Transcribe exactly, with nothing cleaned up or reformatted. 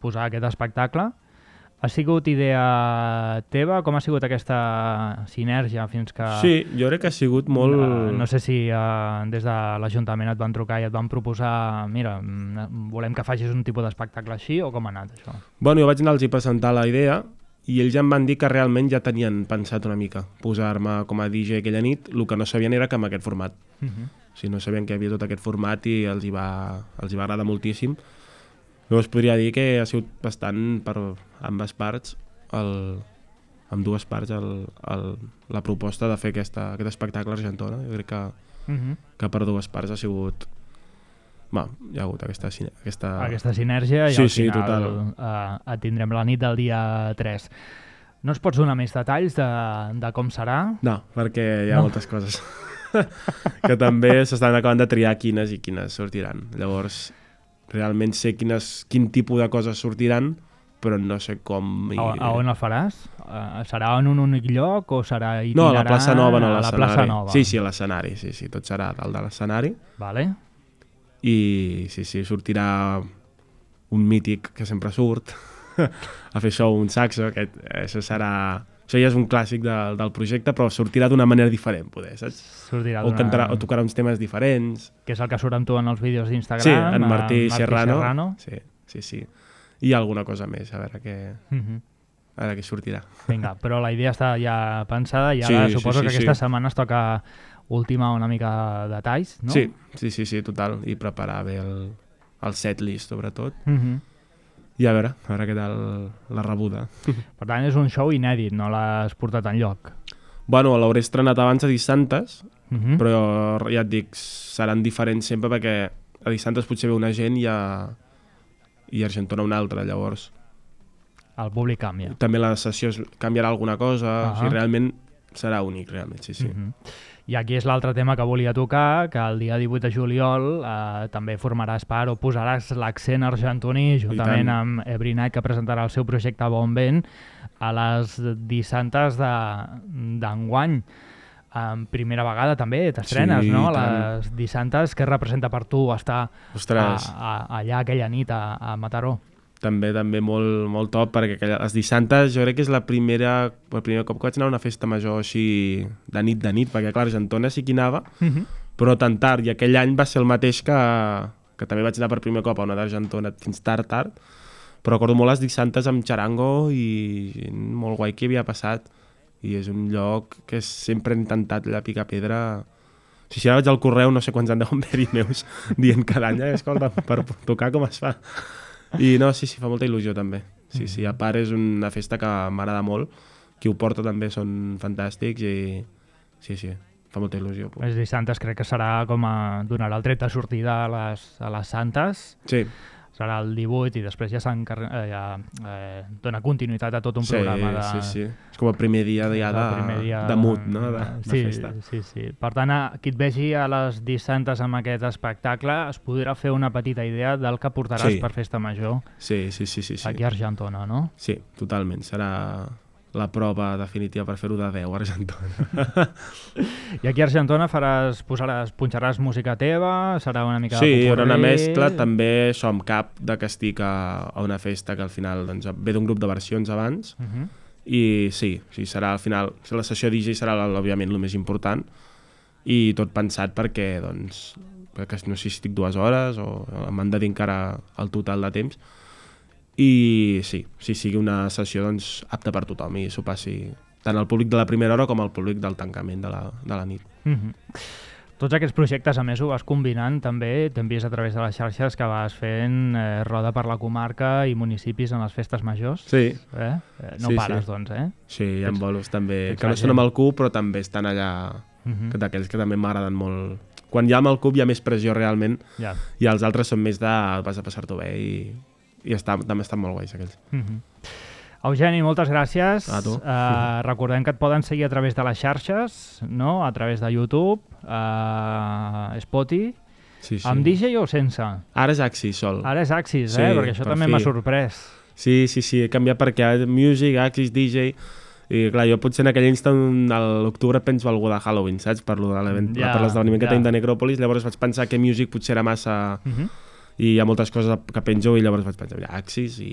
posar aquest espectacle. Ha sigut idea teva? Com ha sigut aquesta sinergia fins que... Sí, jo crec que ha sigut molt... Uh, no sé si uh, des de l'Ajuntament et van trucar i et van proposar mira, volem que facis un tipus d'espectacle així, o com ha anat això? Bueno, jo vaig anar-los a presentar la idea i ells em van dir que realment ja tenien pensat una mica posar-me com a D J aquella nit. El que no sabien era que amb aquest format. Uh -huh. O sigui, no sabien que hi havia tot aquest format i els hi va, els hi va agradar moltíssim. Llavors podria dir que ha sigut bastant per ambes parts, el, amb dues parts, el, el, la proposta de fer aquesta, aquest espectacle a Argentona. Jo crec que, uh -huh. que per dues parts ha sigut... Va, hi ha hagut aquesta, aquesta... aquesta sinergia i sí, al sí, final uh, et tindrem la nit del dia tres. No ens pots donar més detalls de, de com serà? No, perquè hi ha no. moltes coses que també s'estan acabant de triar quines i quines sortiran. Llavors, realment sé quines, quin tipus de coses sortiran, però no sé com... I... A, a on el faràs? Uh, serà en un únic lloc o serà itinerant? No, a la plaça Nova, no, a, a la plaça Nova. Sí, sí, a l'escenari, sí, sí, tot serà dalt de l'escenari. Vale. I sí, sí, sortirà un mític que sempre surt a fer show, un saxo, aquest, això serà... Això ja és un clàssic de, del projecte, però sortirà d'una manera diferent, poder, saps? Sortirà o, cantarà, o tocarà uns temes diferents. Que és el que surt amb tu en els vídeos d'Instagram. Sí, en Martí, Martí Serrano. Serrano. Sí, sí, sí. I alguna cosa més, a veure què, uh -huh. a veure què sortirà. Vinga, però la idea està ja pensada i ara sí, suposo sí, sí, que aquesta sí. setmana es toca ultimar una mica de detalls, no? Sí, sí, sí, sí, total. I preparar bé el, el setlist, sobretot. Uh -huh. I a veure, a veure què tal la rebuda. Per tant, és un show inèdit, no l'has portat enlloc. Bueno, l'hauré estrenat abans a Dissantes, uh -huh. però ja et dic, seran diferents sempre perquè a Dissantes potser ve una gent i a, i a Argentona una altra, llavors... El públic canvia. També la sessió canviarà alguna cosa, uh -huh. o sigui, realment serà únic, realment, sí, sí. Uh -huh. I aquí és l'altre tema que volia tocar, que el dia divuit de juliol eh, també formaràs part o posaràs l'accent argentoní juntament amb Every Night, que presentarà el seu projecte Bon Vent a les Dissantes d'enguany. En primera vegada també t'estrenes, sí, no? A les Dissantes, què representa per tu estar a, a, allà aquella nit a, a Mataró? També, també molt, molt top, perquè aquella, les Dissantes jo crec que és la primera, el primer cop que vaig anar a una festa major així de nit de nit, perquè clar, Argentona sí que anava, uh -huh. però tan tard, i aquell any va ser el mateix que, que també vaig anar per primer cop a una d'Argentona fins tard, tard, però recordo molt les Dissantes amb xarango i molt guai que havia passat, i és un lloc que sempre he intentat allà picar pedra. O sigui, si ara vaig al correu no sé quants han deuen haver-hi meus dient cada any, escolta, per tocar com es fa. I no, sí, sí, fa molta il·lusió també. Sí, sí, a part és una festa que m'agrada molt, qui ho porta també són fantàstics i sí, sí, fa molta il·lusió. Les Dissantes crec que serà com a... donarà el tret de sortida a les, a les Santes. Sí. Serà el divuit i després ja, eh, ja eh, dona continuïtat a tot un sí, programa de... Sí, sí, és com el primer dia ja de, primer dia de mood, no?, de, de sí, festa. Sí, sí. Per tant, qui et vegi a les Dissantes amb aquest espectacle es podrà fer una petita idea del que portaràs sí. per Festa Major sí, sí, sí, sí, sí. aquí a Argentona, no? Sí, totalment. Serà la prova definitiva per fer-ho de deu a Argentona. I aquí a Argentona faràs, posaràs, punxaràs música teva, serà una mica... Sí, hi haurà una mescla, també som cap de que estic a, a una festa que al final doncs, ve d'un grup de versions abans, uh -huh. i sí, sí, serà al final, la sessió D J serà òbviament el més important, i tot pensat perquè, doncs, perquè no sé si estic dues hores o m'han de dir encara el total de temps, i sí, sí, sigui una sessió doncs, apta per tothom i s'ho passi tant al públic de la primera hora com al públic del tancament de la, de la nit. Mm-hmm. Tots aquests projectes, a més, ho vas combinant també, t'hem vist a través de les xarxes que vas fent eh, roda per la comarca i municipis en les festes majors. Sí. Eh? Eh, no sí, pares, sí. doncs, eh? Sí, hi ha bolos també, que no gent. són amb el cub, però també estan allà, mm-hmm. que d'aquells que també m'agraden molt. Quan hi ha amb el cub hi ha més pressió realment, ja. i els altres són més de vas a passar-t'ho bé i, i està, també estan molt guais aquells. Mm-hmm. Eugeni, moltes gràcies. A tu. Uh, recordem que et poden seguir a través de les xarxes, no? A través de YouTube, uh, Spotify, sí, sí. amb D J o sense? Ara és Axis sol. Ara és Axis, sí, eh? Perquè això també m'ha sorprès. Sí, sí, sí, he canviat perquè Music, Axis, D J... I clar, jo potser en aquell instant a l'octubre penso algú de Halloween, saps? Per l'esdeveniment ja, ja. que ja. tenim de Necròpolis, llavors vaig pensar que Music potser era massa... Uh-huh. i hi ha moltes coses que penjo i llavors vaig pensar, ja, Axis i